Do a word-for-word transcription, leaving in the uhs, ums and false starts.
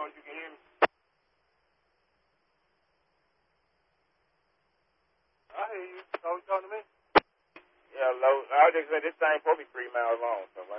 long as you can hear me. I hear you. So you talking to me? Yeah, low. I was just saying this thing supposed to be three miles long, so